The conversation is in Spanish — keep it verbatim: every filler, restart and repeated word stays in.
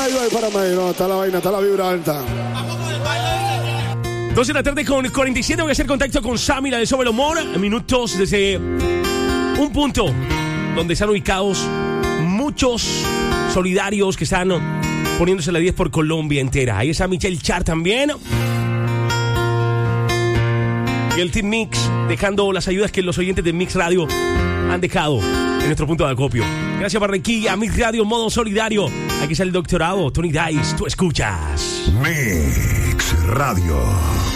ayuda ahí para mí. No, está la vaina, está la vibra alta. dos de la tarde con cuarenta y siete. Voy a hacer contacto con Samira de Sobre el Humor. Minutos desde un punto donde están ubicados muchos solidarios que están poniéndose la diez por Colombia entera. Ahí está Michelle Char también. Y el Team Mix dejando las ayudas que los oyentes de Mix Radio han dejado en nuestro punto de acopio. Gracias, Barranquilla, Mix Radio, modo solidario. Aquí está el doctorado, Tony Dice, tú escuchas Mix Radio.